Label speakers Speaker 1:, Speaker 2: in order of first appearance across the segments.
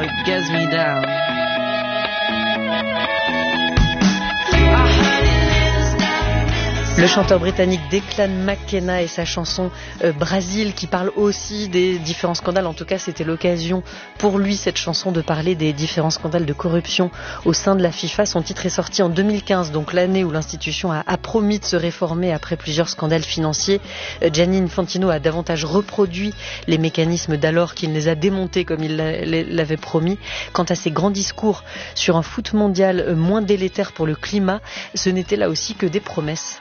Speaker 1: it gets me down. Le chanteur britannique Declan McKenna et sa chanson Brazil qui parle aussi des différents scandales. En tout cas, c'était l'occasion pour lui, cette chanson, de parler des différents scandales de corruption au sein de la FIFA. Son titre est sorti en 2015, donc l'année où l'institution a promis de se réformer après plusieurs scandales financiers. Gianni Infantino a davantage reproduit les mécanismes d'alors qu'il les a démontés comme il l'avait promis. Quant à ses grands discours sur un foot mondial moins délétère pour le climat, ce n'était là aussi que des promesses.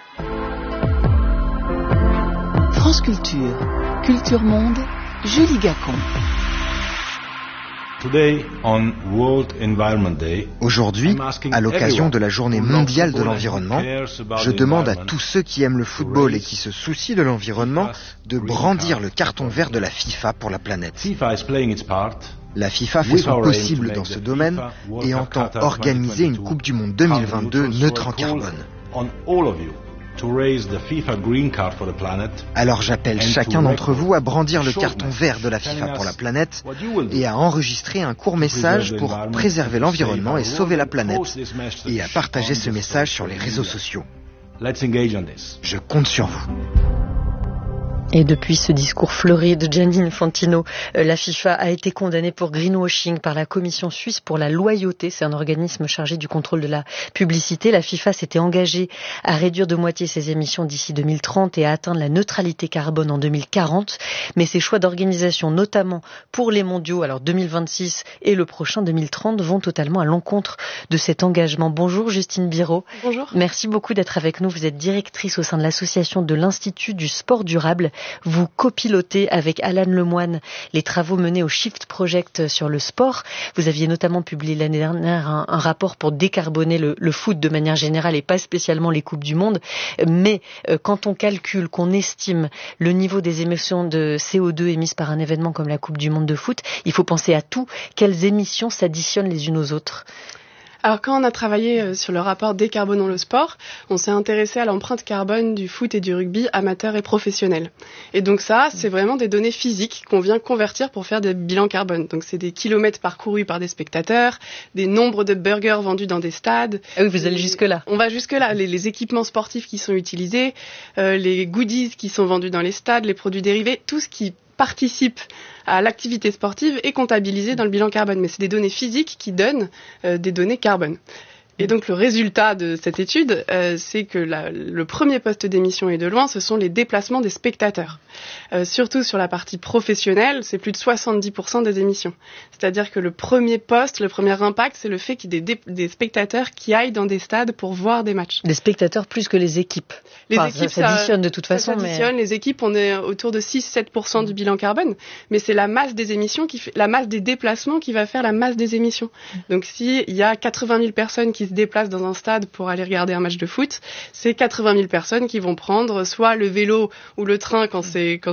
Speaker 2: France Culture, Culture Monde, Julie Gacon.
Speaker 3: Aujourd'hui, à l'occasion de la Journée mondiale de l'environnement, je demande à tous ceux qui aiment le football et qui se soucient de l'environnement de brandir le carton vert de la FIFA pour la planète. La FIFA fait son possible dans ce domaine et entend organiser une Coupe du Monde 2022 neutre en carbone. Alors j'appelle chacun d'entre vous à brandir le carton vert de la FIFA pour la planète et à enregistrer un court message pour préserver l'environnement et sauver la planète et à partager ce message sur les réseaux sociaux. Je compte sur vous.
Speaker 1: Et depuis ce discours fleuri de Gianni Infantino, la FIFA a été condamnée pour greenwashing par la Commission suisse pour la loyauté. C'est un organisme chargé du contrôle de la publicité. La FIFA s'était engagée à réduire de moitié ses émissions d'ici 2030 et à atteindre la neutralité carbone en 2040. Mais ses choix d'organisation, notamment pour les mondiaux, alors 2026 et le prochain 2030, vont totalement à l'encontre de cet engagement. Bonjour Justine Biraud.
Speaker 4: Bonjour. Merci
Speaker 1: beaucoup d'être avec nous. Vous êtes directrice au sein de l'association de l'Institut du sport durable. Vous copilotez avec Alan Lemoine les travaux menés au Shift Project sur le sport. Vous aviez notamment publié l'année dernière un rapport pour décarboner le foot de manière générale et pas spécialement les Coupes du Monde. Mais quand on calcule, qu'on estime le niveau des émissions de CO2 émises par un événement comme la Coupe du Monde de foot, il faut penser à tout. Quelles émissions s'additionnent les unes aux autres ?
Speaker 4: Alors quand on a travaillé sur le rapport Décarbonons le sport, on s'est intéressé à l'empreinte carbone du foot et du rugby amateurs et professionnels. Et donc ça, c'est vraiment des données physiques qu'on vient convertir pour faire des bilans carbone. Donc c'est des kilomètres parcourus par des spectateurs, des nombres de burgers vendus dans des stades.
Speaker 1: Ah oui, vous allez jusque-là.
Speaker 4: On va jusque-là. Les équipements sportifs qui sont utilisés, les goodies qui sont vendus dans les stades, les produits dérivés, tout ce qui participe à l'activité sportive est comptabilisé dans le bilan carbone. Mais c'est des données physiques qui donnent des données carbone. Et donc le résultat de cette étude, c'est que le premier poste d'émission et de loin, ce sont les déplacements des spectateurs. Surtout sur la partie professionnelle, c'est plus de 70% des émissions. C'est-à-dire que le premier poste, le premier impact, c'est le fait qu'il y ait des spectateurs qui aillent dans des stades pour voir des matchs.
Speaker 1: Des spectateurs plus que les équipes.
Speaker 4: Les équipes,
Speaker 1: ça s'additionne de toute façon.
Speaker 4: Ça s'additionne. Les équipes, on est autour de 6-7% du bilan carbone. Mais c'est la masse des émissions, la masse des déplacements qui va faire la masse des émissions. Donc s'il y a 80 000 personnes qui se déplacent dans un stade pour aller regarder un match de foot, c'est 80 000 personnes qui vont prendre soit le vélo ou le train quand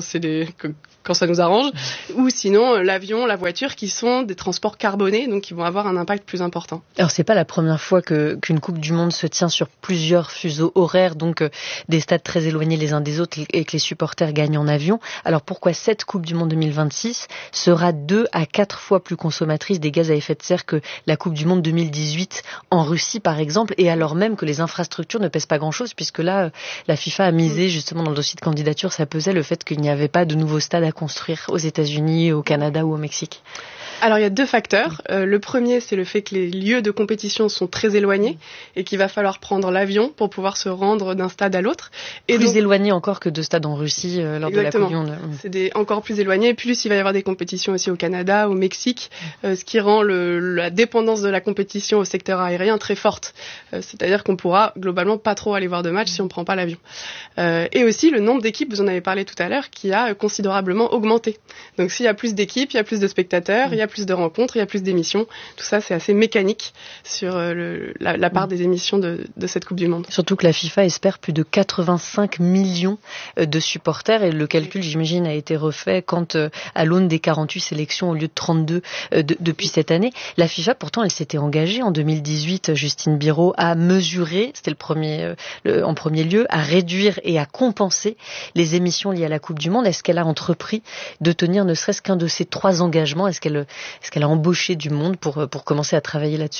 Speaker 4: ça nous arrange, ou sinon l'avion, la voiture, qui sont des transports carbonés, donc qui vont avoir un impact plus important.
Speaker 1: Alors c'est pas la première fois qu'une Coupe du Monde se tient sur plusieurs fuseaux horaires, donc des stades très éloignés les uns des autres et que les supporters gagnent en avion. Alors pourquoi cette Coupe du Monde 2026 sera 2 à 4 fois plus consommatrice des gaz à effet de serre que la Coupe du Monde 2018 en Russie par exemple, et alors même que les infrastructures ne pèsent pas grand-chose, puisque là, la FIFA a misé justement dans le dossier de candidature, ça pesait le fait qu'il n'y avait pas de nouveaux stades à construire aux États-Unis, au Canada ou au Mexique.
Speaker 4: Alors il y a deux facteurs. Le premier, c'est le fait que les lieux de compétition sont très éloignés et qu'il va falloir prendre l'avion pour pouvoir se rendre d'un stade à l'autre. Et
Speaker 1: plus éloigné encore que de stades en Russie lors de la Coupe du Monde.
Speaker 4: C'est encore plus éloigné. Plus il va y avoir des compétitions aussi au Canada, au Mexique, ce qui rend la dépendance de la compétition au secteur aérien très forte. C'est-à-dire qu'on pourra globalement pas trop aller voir de match si on prend pas l'avion. Et aussi le nombre d'équipes, vous en avez parlé tout à l'heure, qui a considérablement augmenté. Donc s'il y a plus d'équipes, il y a plus de spectateurs, il y a plus de rencontres, il y a plus d'émissions. Tout ça, c'est assez mécanique sur la part des émissions de cette Coupe du Monde.
Speaker 1: Surtout que la FIFA espère plus de 85 millions de supporters et le calcul, j'imagine, a été refait quand, à l'aune des 48 sélections au lieu de 32 depuis cette année. La FIFA, pourtant, elle s'était engagée en 2018, Justine Birot, à mesurer, c'était en premier lieu, à réduire et à compenser les émissions liées à la Coupe du Monde. Est-ce qu'elle a entrepris de tenir ne serait-ce qu'un de ces 3 engagements ? Est-ce qu'elle a embauché du monde pour commencer à travailler là-dessus ?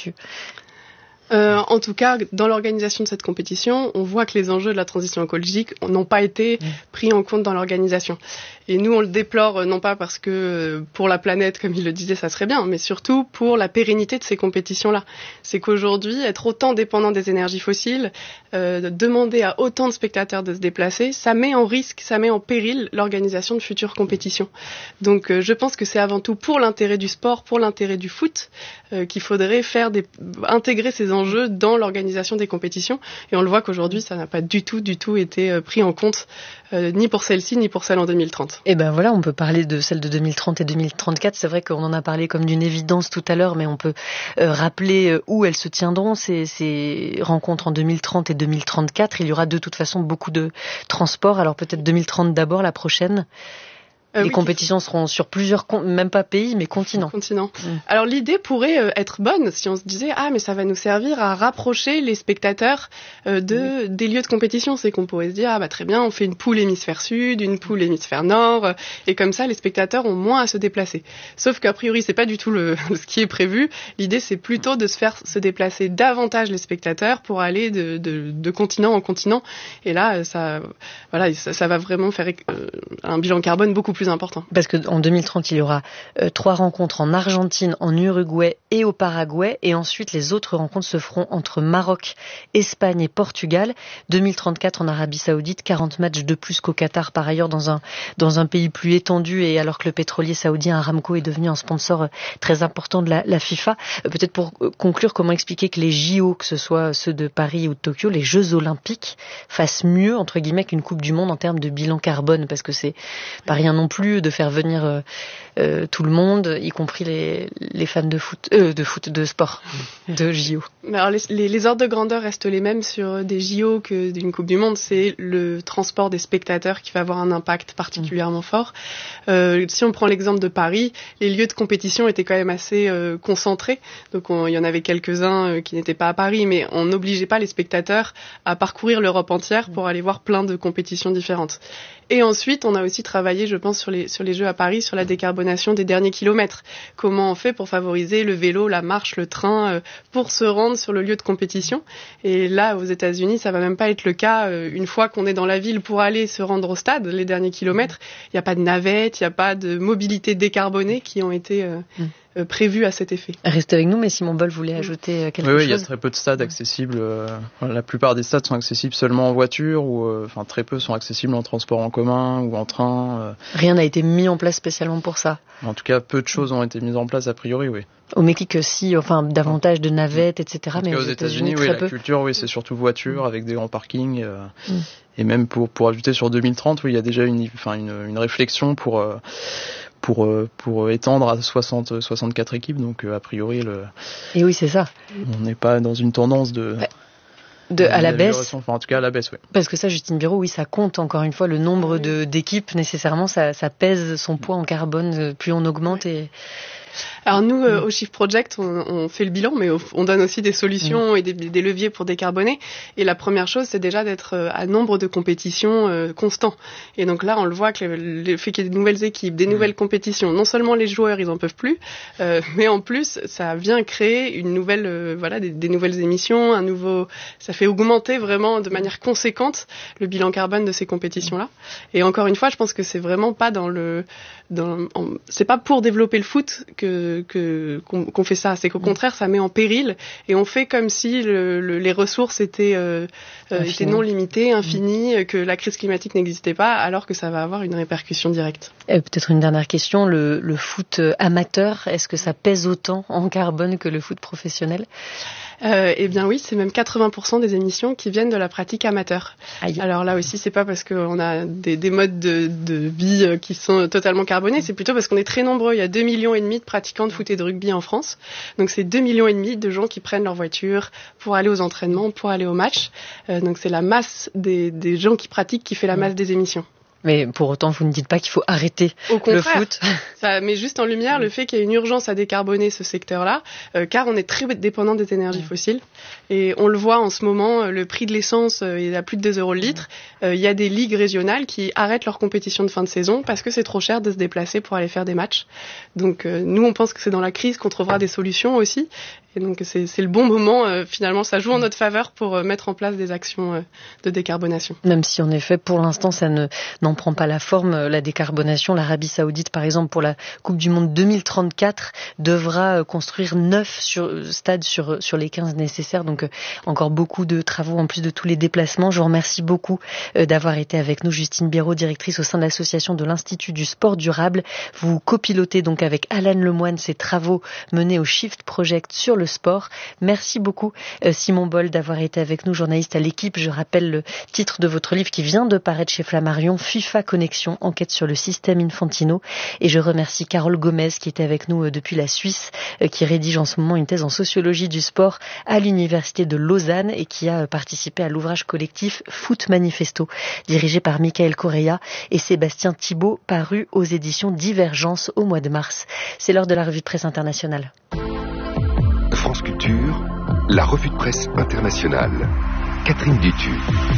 Speaker 4: En tout cas, dans l'organisation de cette compétition, on voit que les enjeux de la transition écologique n'ont pas été pris en compte dans l'organisation. Et nous, on le déplore non pas parce que pour la planète, comme il le disait, ça serait bien, mais surtout pour la pérennité de ces compétitions-là. C'est qu'aujourd'hui, être autant dépendant des énergies fossiles, demander à autant de spectateurs de se déplacer, ça met en risque, ça met en péril l'organisation de futures compétitions. Donc, je pense que c'est avant tout pour l'intérêt du sport, pour l'intérêt du foot, qu'il faudrait intégrer ces enjeux dans l'organisation des compétitions. Et on le voit qu'aujourd'hui, ça n'a pas du tout été pris en compte, ni pour celle-ci, ni pour celle en 2030.
Speaker 1: Et ben voilà, on peut parler de celle de 2030 et 2034. C'est vrai qu'on en a parlé comme d'une évidence tout à l'heure, mais on peut rappeler où elles se tiendront, ces rencontres en 2030 et 2034. Il y aura de toute façon beaucoup de transports. Alors peut-être 2030 d'abord, la prochaine. Les compétitions seront sur plusieurs, même pas pays, mais continents. Alors l'idée pourrait être bonne si on se disait mais ça va nous servir à rapprocher les spectateurs des lieux de compétition. C'est qu'on pourrait se dire très bien, on fait une poule hémisphère sud, une poule hémisphère nord, et comme ça les spectateurs ont moins à se déplacer. Sauf qu'a priori c'est pas du tout ce qui est prévu. L'idée c'est plutôt de se déplacer davantage les spectateurs pour aller de continent en continent. Et là ça va vraiment faire un bilan carbone beaucoup plus important. Parce qu'en 2030, il y aura 3 rencontres en Argentine, en Uruguay et au Paraguay. Et ensuite, les autres rencontres se feront entre Maroc, Espagne et Portugal. 2034 en Arabie Saoudite, 40 matchs de plus qu'au Qatar, par ailleurs, dans un pays plus étendu. Et alors que le pétrolier saoudien Aramco est devenu un sponsor très important de la FIFA. Peut-être pour conclure, comment expliquer que les JO, que ce soit ceux de Paris ou de Tokyo, les Jeux Olympiques, fassent mieux, entre guillemets, qu'une Coupe du Monde en termes de bilan carbone? Parce que c'est pas rien non plus de faire venir tout le monde, y compris les fans de sport, de JO.
Speaker 4: Alors les ordres de grandeur restent les mêmes sur des JO que d'une Coupe du Monde. C'est le transport des spectateurs qui va avoir un impact particulièrement fort. Si on prend l'exemple de Paris, les lieux de compétition étaient quand même assez concentrés. Donc il y en avait quelques-uns qui n'étaient pas à Paris, mais on n'obligeait pas les spectateurs à parcourir l'Europe entière pour aller voir plein de compétitions différentes. Et ensuite, on a aussi travaillé, je pense, sur les Jeux à Paris, sur la décarbonation des derniers kilomètres. Comment on fait pour favoriser le vélo, la marche, le train, pour se rendre sur le lieu de compétition. Et là, aux États-Unis, ça va même pas être le cas. Une fois qu'on est dans la ville pour aller se rendre au stade, les derniers kilomètres, il n'y a pas de navette, il n'y a pas de mobilité décarbonée qui ont été prévues à cet effet.
Speaker 1: Restez avec nous, mais Simon Boll voulait ajouter quelque chose.
Speaker 5: Oui, il y a très peu de stades accessibles. La plupart des stades sont accessibles seulement en voiture, ou très peu sont accessibles en transport en commun ou en train.
Speaker 1: Rien n'a été mis en place spécialement pour ça.
Speaker 5: En tout cas, peu de choses ont été mises en place a priori, oui.
Speaker 1: Au Mexique, si, davantage de navettes, etc.
Speaker 5: Mais aux États-Unis, oui, la culture, oui, c'est surtout voiture avec des grands parkings. Et même pour ajouter sur 2030, oui, il y a déjà une réflexion pour étendre à 64 équipes, donc a priori
Speaker 1: Et oui, c'est ça.
Speaker 5: On n'est pas dans une tendance
Speaker 1: à la baisse.
Speaker 5: Enfin, en tout cas à la baisse, oui.
Speaker 1: Parce que ça, Justine Birot, oui, ça compte encore une fois le nombre d'équipes nécessairement, ça pèse son poids en carbone, plus on augmente et.
Speaker 4: Alors nous, au Shift Project, on fait le bilan, mais on donne aussi des solutions et des leviers pour décarboner. Et la première chose, c'est déjà d'être à nombre de compétitions constant. Et donc là, on le voit que le fait qu'il y ait des nouvelles équipes, des nouvelles compétitions, non seulement les joueurs, ils en peuvent plus, mais en plus, ça vient créer une nouvelle, des nouvelles émissions, ça fait augmenter vraiment de manière conséquente le bilan carbone de ces compétitions-là. Et encore une fois, je pense que c'est vraiment pas c'est pas pour développer le foot qu'on fait ça, c'est qu'au contraire ça met en péril et on fait comme si les ressources étaient non limitées, infinies, que la crise climatique n'existait pas, alors que ça va avoir une répercussion directe.
Speaker 1: Peut-être une dernière question, le foot amateur, est-ce que ça pèse autant en carbone que le foot professionnel ?
Speaker 4: Eh bien oui, c'est même 80% des émissions qui viennent de la pratique amateur. Aïe. Alors là aussi, c'est pas parce qu'on a des modes de vie qui sont totalement carbonés, c'est plutôt parce qu'on est très nombreux. Il y a 2,5 millions de pratiquants de foot et de rugby en France. Donc c'est 2,5 millions de gens qui prennent leur voiture pour aller aux entraînements, pour aller aux matchs. Donc c'est la masse des gens qui pratiquent qui fait la masse des émissions.
Speaker 1: Mais pour autant, vous ne dites pas qu'il faut arrêter le foot.
Speaker 4: Ça met juste en lumière le fait qu'il y a une urgence à décarboner ce secteur-là, car on est très dépendant des énergies fossiles. Et on le voit en ce moment, le prix de l'essence est à plus de 2 € le litre. Il y a des ligues régionales qui arrêtent leur compétition de fin de saison parce que c'est trop cher de se déplacer pour aller faire des matchs. Donc nous, on pense que c'est dans la crise qu'on trouvera des solutions aussi. Et donc c'est le bon moment, finalement, ça joue en notre faveur pour mettre en place des actions de décarbonation.
Speaker 1: Même si en effet, pour l'instant, ça n'en prend pas la forme, la décarbonation. L'Arabie Saoudite, par exemple, pour la Coupe du Monde 2034, devra construire 9 stades sur les 15 nécessaires. Donc encore beaucoup de travaux en plus de tous les déplacements. Je vous remercie beaucoup d'avoir été avec nous. Justine Birot, directrice au sein de l'association de l'Institut du Sport Durable. Vous copilotez donc avec Alan Lemoine ces travaux menés au Shift Project sur le sport. Merci beaucoup Simon Boll d'avoir été avec nous, journaliste à l'Équipe. Je rappelle le titre de votre livre qui vient de paraître chez Flammarion, FIFA Connexion, enquête sur le système Infantino. Et je remercie Carole Gomez qui était avec nous depuis la Suisse, qui rédige en ce moment une thèse en sociologie du sport à l'Université de Lausanne et qui a participé à l'ouvrage collectif Foot Manifesto, dirigé par Michael Correa et Sébastien Thibault, paru aux éditions Divergence au mois de mars. C'est l'heure de la revue de presse internationale.
Speaker 6: France Culture, la revue de presse internationale. Catherine Guétu.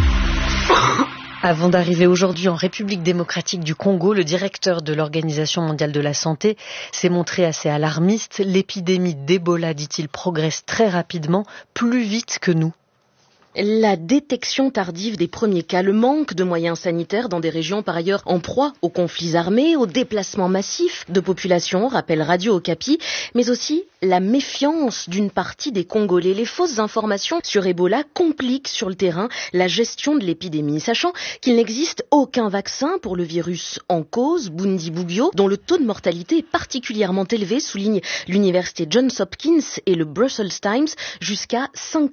Speaker 1: Avant d'arriver aujourd'hui en République démocratique du Congo, le directeur de l'Organisation mondiale de la santé s'est montré assez alarmiste. L'épidémie d'Ebola, dit-il, progresse très rapidement, plus vite que nous.
Speaker 7: La détection tardive des premiers cas, le manque de moyens sanitaires dans des régions par ailleurs en proie aux conflits armés, aux déplacements massifs de population, rappelle Radio Okapi, mais aussi la méfiance d'une partie des Congolais. Les fausses informations sur Ebola compliquent sur le terrain la gestion de l'épidémie, sachant qu'il n'existe aucun vaccin pour le virus en cause, Bundibugyo, dont le taux de mortalité est particulièrement élevé, souligne l'université Johns Hopkins et le Brussels Times, jusqu'à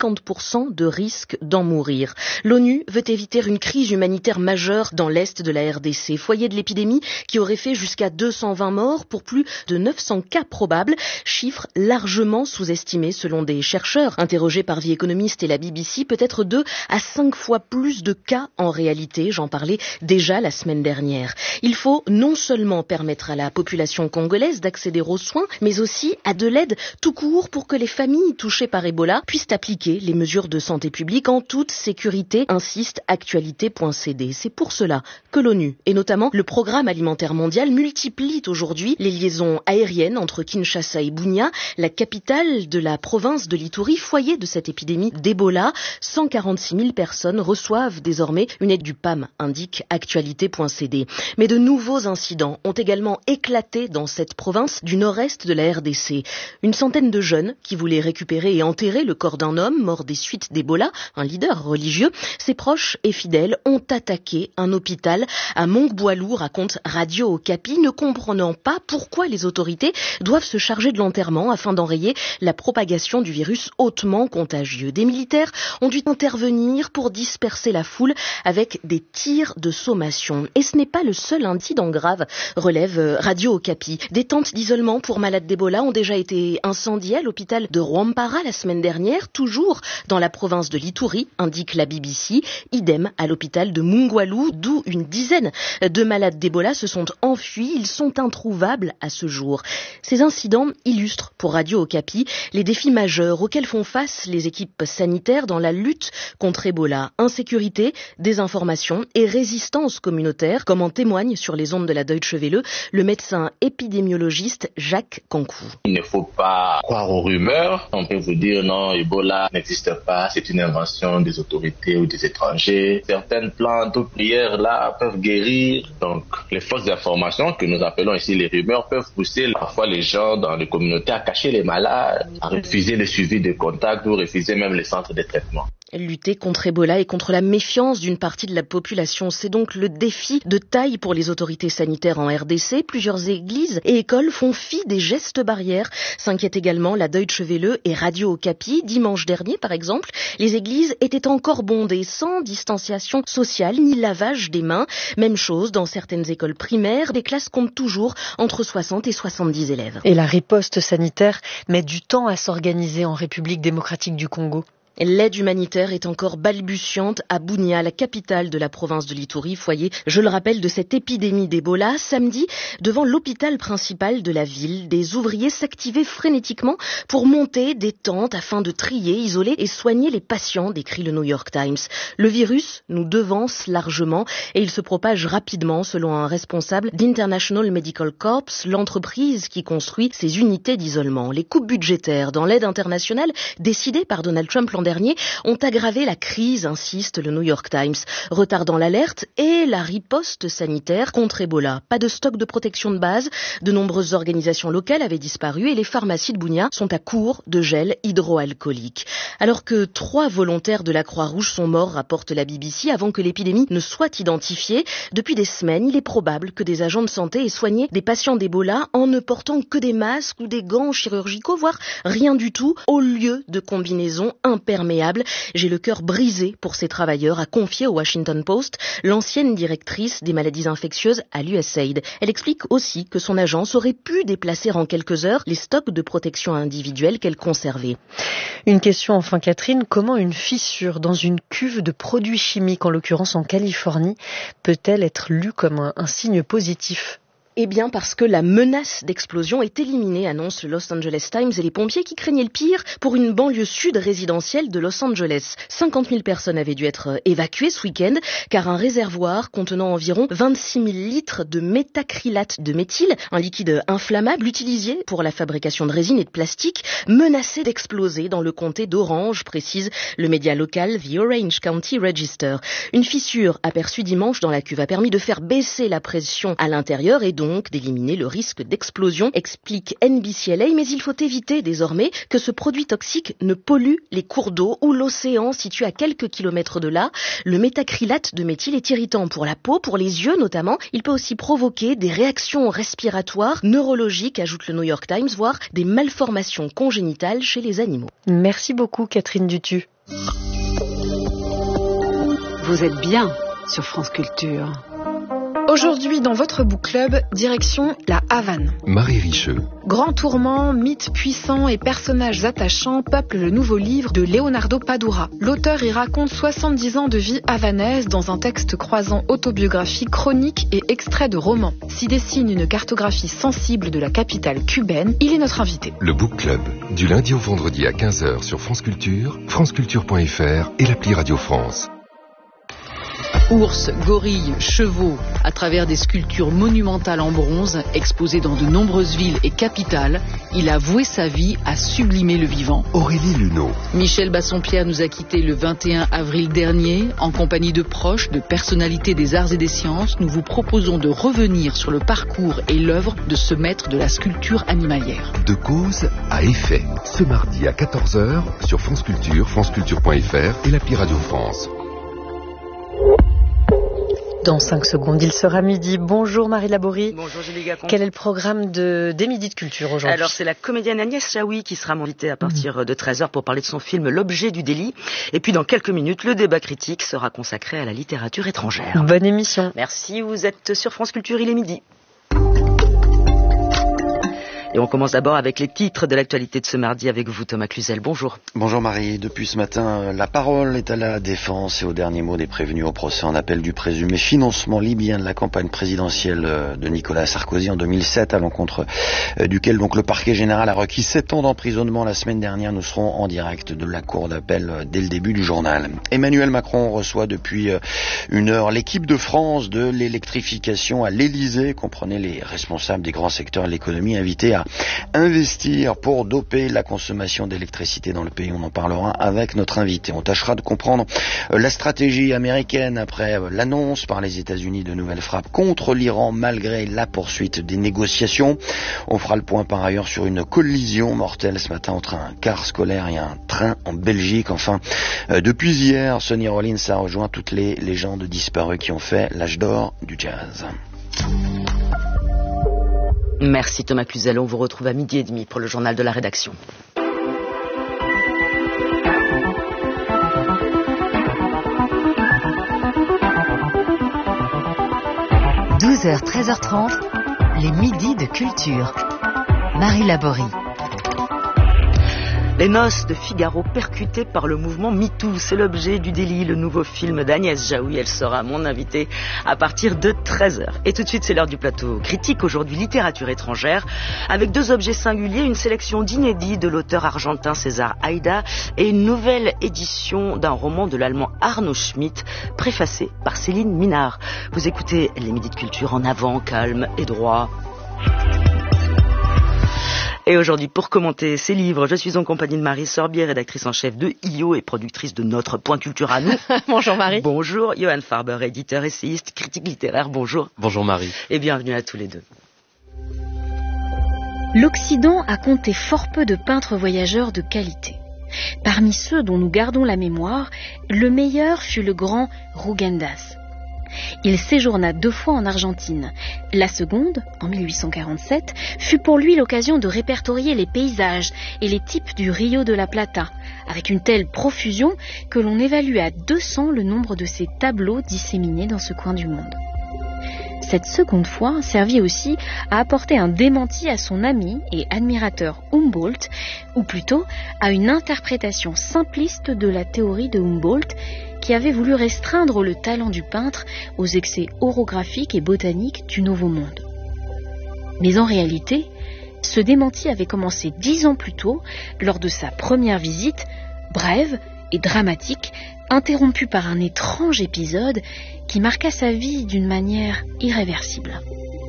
Speaker 7: 50% de risque d'en mourir. L'ONU veut éviter une crise humanitaire majeure dans l'est de la RDC, foyer de l'épidémie qui aurait fait jusqu'à 220 morts pour plus de 900 cas probables, chiffre largement sous-estimé selon des chercheurs interrogés par The Economist et la BBC, peut-être 2 à 5 fois plus de cas en réalité, j'en parlais déjà la semaine dernière. Il faut non seulement permettre à la population congolaise d'accéder aux soins, mais aussi à de l'aide tout court pour que les familles touchées par Ebola puissent appliquer les mesures de santé publique en toute sécurité, insiste actualité.cd. C'est pour cela que l'ONU, et notamment le Programme alimentaire mondial, multiplient aujourd'hui les liaisons aériennes entre Kinshasa et Bunia, la capitale de la province de l'Ituri, foyer de cette épidémie d'Ebola. 146 000 personnes reçoivent désormais une aide du PAM, indique actualité.cd. Mais de nouveaux incidents ont également éclaté dans cette province du nord-est de la RDC. Une centaine de jeunes qui voulaient récupérer et enterrer le corps d'un homme mort des suites d'Ebola, un leader religieux, ses proches et fidèles ont attaqué un hôpital à Mongboalou, raconte Radio Okapi, ne comprenant pas pourquoi les autorités doivent se charger de l'enterrement afin d'enrayer la propagation du virus hautement contagieux. Des militaires ont dû intervenir pour disperser la foule avec des tirs de sommation. Et ce n'est pas le seul incident grave, relève Radio Okapi. Des tentes d'isolement pour malades d'Ebola ont déjà été incendiées à l'hôpital de Rwampara la semaine dernière, toujours dans la province de l'Ituri, indique la BBC. Idem à l'hôpital de Mongboalou, d'où une dizaine de malades d'Ebola se sont enfuis. Ils sont introuvables à ce jour. Ces incidents illustrent pour Radio Okapi les défis majeurs auxquels font face les équipes sanitaires dans la lutte contre Ebola. Insécurité, désinformation et résistance communautaire, comme en témoigne sur les ondes de la Deutsche Welle le médecin épidémiologiste Jacques Cancou.
Speaker 8: Il ne faut pas croire aux rumeurs. On peut vous dire non, Ebola n'existe pas, c'est une invention des autorités ou des étrangers. Certaines plantes ou prières là peuvent guérir. Donc les fausses informations que nous appelons ici les rumeurs peuvent pousser parfois les gens dans les communautés à cacher les malades, à refuser le suivi de contact ou refuser même les centres de traitement.
Speaker 7: Lutter contre Ebola et contre la méfiance d'une partie de la population, c'est donc le défi de taille pour les autorités sanitaires en RDC. Plusieurs églises et écoles font fi des gestes barrières, s'inquiète également la Deutsche Welle et Radio Okapi. Dimanche dernier, par exemple, les églises étaient encore bondées, sans distanciation sociale ni lavage des mains. Même chose dans certaines écoles primaires, des classes comptent toujours entre 60 et 70 élèves.
Speaker 1: Et la riposte sanitaire met du temps à s'organiser en République démocratique du Congo.
Speaker 7: L'aide humanitaire est encore balbutiante à Bunia, la capitale de la province de l'Ituri, foyer, je le rappelle, de cette épidémie d'Ebola. Samedi, devant l'hôpital principal de la ville, des ouvriers s'activaient frénétiquement pour monter des tentes afin de trier, isoler et soigner les patients, décrit le New York Times. Le virus nous devance largement et il se propage rapidement, selon un responsable d'International Medical Corps, l'entreprise qui construit ces unités d'isolement. Les coupes budgétaires dans l'aide internationale décidées par Donald Trump l'an dernier ont aggravé la crise, insiste le New York Times, retardant l'alerte et la riposte sanitaire contre Ebola. Pas de stock de protection de base, de nombreuses organisations locales avaient disparu et les pharmacies de Bunia sont à court de gel hydroalcoolique. Alors que 3 volontaires de la Croix-Rouge sont morts, rapporte la BBC, avant que l'épidémie ne soit identifiée. Depuis des semaines, il est probable que des agents de santé aient soigné des patients d'Ebola en ne portant que des masques ou des gants chirurgicaux, voire rien du tout, au lieu de combinaisons imperméables. J'ai le cœur brisé pour ces travailleurs, a confié au Washington Post l'ancienne directrice des maladies infectieuses à l'USAID. Elle explique aussi que son agence aurait pu déplacer en quelques heures les stocks de protection individuelle qu'elle conservait.
Speaker 1: Une question enfin, Catherine, comment une fissure dans une cuve de produits chimiques, en l'occurrence en Californie, peut-elle être lue comme un signe positif ?
Speaker 7: Eh bien parce que la menace d'explosion est éliminée, annonce le Los Angeles Times, et les pompiers qui craignaient le pire pour une banlieue sud résidentielle de Los Angeles. 50 000 personnes avaient dû être évacuées ce week-end car un réservoir contenant environ 26 000 litres de métacrylate de méthyle, un liquide inflammable utilisé pour la fabrication de résine et de plastique, menaçait d'exploser dans le comté d'Orange, précise le média local The Orange County Register. Une fissure aperçue dimanche dans la cuve a permis de faire baisser la pression à l'intérieur et donc d'éliminer le risque d'explosion, explique NBCLA, mais il faut éviter désormais que ce produit toxique ne pollue les cours d'eau ou l'océan situé à quelques kilomètres de là. Le métacrylate de méthyle est irritant pour la peau, pour les yeux notamment. Il peut aussi provoquer des réactions respiratoires, neurologiques, ajoute le New York Times, voire des malformations congénitales chez les animaux.
Speaker 1: Merci beaucoup Catherine Dutu.
Speaker 2: Vous êtes bien sur France Culture.
Speaker 9: Aujourd'hui, dans votre book club, direction la Havane.
Speaker 6: Marie Richeux.
Speaker 9: Grands tourments, mythes puissants et personnages attachants peuplent le nouveau livre de Leonardo Padura. L'auteur y raconte 70 ans de vie havanaise dans un texte croisant autobiographie, chronique et extrait de romans. S'y dessine une cartographie sensible de la capitale cubaine. Il est notre invité.
Speaker 6: Le book club, du lundi au vendredi à 15h sur France Culture, franceculture.fr et l'appli Radio France.
Speaker 2: Ours, gorilles, chevaux, à travers des sculptures monumentales en bronze, exposées dans de nombreuses villes et capitales, il a voué sa vie à sublimer le vivant.
Speaker 6: Aurélie Luneau.
Speaker 2: Michel Bassompierre nous a quittés le 21 avril dernier. En compagnie de proches, de personnalités des arts et des sciences, nous vous proposons de revenir sur le parcours et l'œuvre de ce maître de la sculpture animalière.
Speaker 6: De cause à effet, ce mardi à 14h sur France Culture, franceculture.fr et l'appli Radio France.
Speaker 1: Dans 5 secondes, il sera midi. Bonjour Marie Laborie.
Speaker 10: Bonjour Julie Gacon.
Speaker 1: Quel est le programme des Midis de Culture aujourd'hui ?
Speaker 10: Alors c'est la comédienne Agnès Jaoui qui sera mon invitée à partir de 13h pour parler de son film L'objet du délit. Et puis dans quelques minutes, le débat critique sera consacré à la littérature étrangère.
Speaker 1: Bonne émission.
Speaker 10: Merci, vous êtes sur France Culture, il est midi. Et on commence d'abord avec les titres de l'actualité de ce mardi avec vous, Thomas Cluzel. Bonjour.
Speaker 11: Bonjour Marie. Depuis ce matin, la parole est à la défense et au dernier mot des prévenus au procès en appel du présumé financement libyen de la campagne présidentielle de Nicolas Sarkozy en 2007, à l'encontre duquel donc le parquet général a requis 7 ans d'emprisonnement la semaine dernière. Nous serons en direct de la cour d'appel dès le début du journal. Emmanuel Macron reçoit depuis 1 heure l'équipe de France de l'électrification à l'Elysée. Comprenez les responsables des grands secteurs de l'économie invités à investir pour doper la consommation d'électricité dans le pays. On en parlera avec notre invité. On tâchera de comprendre la stratégie américaine après l'annonce par les États-Unis de nouvelles frappes contre l'Iran malgré la poursuite des négociations. On fera le point par ailleurs sur une collision mortelle ce matin entre un car scolaire et un train en Belgique. Enfin, depuis hier, Sonny Rollins a rejoint toutes les légendes disparues qui ont fait l'âge d'or du jazz.
Speaker 10: Merci Thomas Cluzel, on vous retrouve à 12h30 pour le journal de la rédaction. «
Speaker 12: 12h, 13h30, les midis de culture. Marie Laborie.
Speaker 10: Les noces de Figaro percutées par le mouvement MeToo, c'est l'objet du délit, le nouveau film d'Agnès Jaoui. Elle sera mon invitée à partir de 13h. Et tout de suite, c'est l'heure du plateau critique. Aujourd'hui, littérature étrangère, avec 2 objets singuliers, une sélection d'inédits de l'auteur argentin César Haida et une nouvelle édition d'un roman de l'allemand Arno Schmidt, préfacé par Céline Minard. Vous écoutez les Midis de Culture en avant, calme et droit. Et aujourd'hui, pour commenter ces livres, je suis en compagnie de Marie Sorbier, rédactrice en chef de IO et productrice de Notre Point Culture à nous.
Speaker 7: Bonjour Marie.
Speaker 10: Bonjour, Johan Farber, éditeur, essayiste, critique littéraire. Bonjour.
Speaker 12: Bonjour Marie.
Speaker 10: Et bienvenue à tous les deux.
Speaker 13: L'Occident a compté fort peu de peintres voyageurs de qualité. Parmi ceux dont nous gardons la mémoire, le meilleur fut le grand Rugendas. Il séjourna 2 fois en Argentine. La seconde, en 1847, fut pour lui l'occasion de répertorier les paysages et les types du Rio de la Plata, avec une telle profusion que l'on évalue à 200 le nombre de ses tableaux disséminés dans ce coin du monde. Cette seconde fois servit aussi à apporter un démenti à son ami et admirateur Humboldt, ou plutôt à une interprétation simpliste de la théorie de Humboldt, qui avait voulu restreindre le talent du peintre aux excès orographiques et botaniques du Nouveau Monde. Mais en réalité, ce démenti avait commencé 10 ans plus tôt, lors de sa première visite, brève et dramatique, interrompue par un étrange épisode qui marqua sa vie d'une manière irréversible.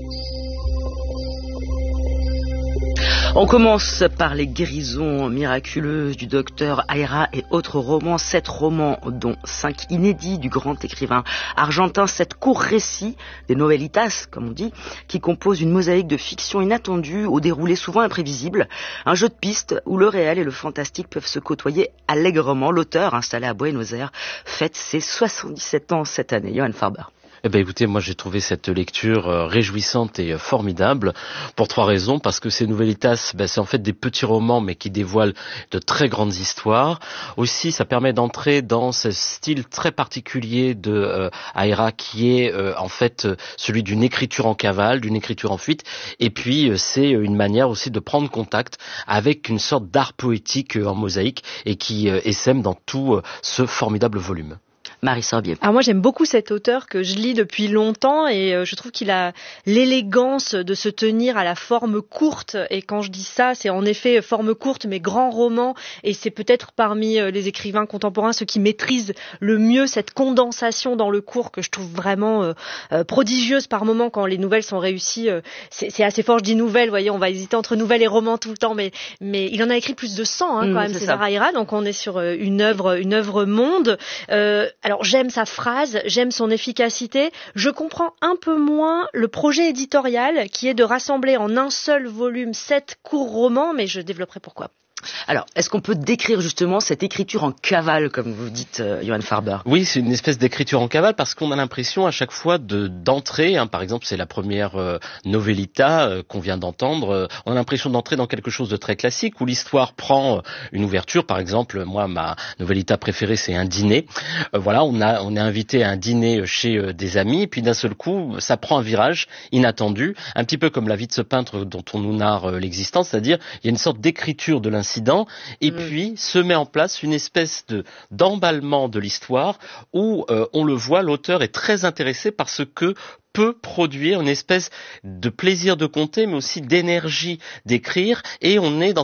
Speaker 10: On commence par les guérisons miraculeuses du docteur Aira et autres romans, 7 romans dont 5 inédits du grand écrivain argentin, 7 courts récits, des novelitas comme on dit, qui composent une mosaïque de fiction inattendue au déroulé souvent imprévisible, un jeu de pistes où le réel et le fantastique peuvent se côtoyer allègrement. L'auteur, installé à Buenos Aires, fête ses 77 ans cette année. Johan Farber.
Speaker 12: Eh ben écoutez, moi j'ai trouvé cette lecture réjouissante et formidable pour 3 raisons. Parce que ces novelitas, c'est en fait des petits romans mais qui dévoilent de très grandes histoires. Aussi, ça permet d'entrer dans ce style très particulier de Aira qui est en fait celui d'une écriture en cavale, d'une écriture en fuite. Et puis c'est une manière aussi de prendre contact avec une sorte d'art poétique en mosaïque et qui essaime dans tout ce formidable volume.
Speaker 10: Marie Sorbier.
Speaker 1: Alors moi j'aime beaucoup cet auteur que je lis depuis longtemps et je trouve qu'il a l'élégance de se tenir à la forme courte, et quand je dis ça c'est en effet forme courte mais grand roman, et c'est peut-être parmi les écrivains contemporains ceux qui maîtrisent le mieux cette condensation dans le court que je trouve vraiment prodigieuse par moments quand les nouvelles sont réussies. C'est assez fort, je dis nouvelles, vous voyez, on va hésiter entre nouvelles et romans tout le temps, mais il en a écrit plus de 100 quand même, César Aira, donc on est sur une œuvre monde. Alors j'aime sa phrase, j'aime son efficacité, je comprends un peu moins le projet éditorial qui est de rassembler en un seul volume 7 courts romans, mais je développerai pourquoi.
Speaker 10: Alors, est-ce qu'on peut décrire justement cette écriture en cavale, comme vous dites, Johan Farber ?
Speaker 12: Oui, c'est une espèce d'écriture en cavale parce qu'on a l'impression à chaque fois d'entrer, par exemple c'est la première novelita qu'on vient d'entendre, on a l'impression d'entrer dans quelque chose de très classique où l'histoire prend une ouverture. Par exemple, moi ma novelita préférée c'est Un dîner. Voilà, on est invité à un dîner chez des amis et puis d'un seul coup ça prend un virage inattendu, un petit peu comme La vie de ce peintre dont on nous narre l'existence, c'est-à-dire il y a une sorte d'écriture de l'incident et puis se met en place une espèce d'emballement de l'histoire où on le voit, l'auteur est très intéressé par ce que peut produire une espèce de plaisir de conter mais aussi d'énergie d'écrire, et on est dans